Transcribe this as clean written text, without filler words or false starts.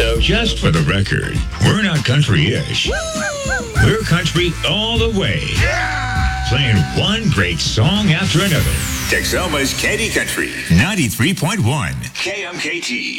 So just for the record, we're not country-ish. We're country all the way. Playing one great song after another. Texoma's Candy Country 93.1 KMKT.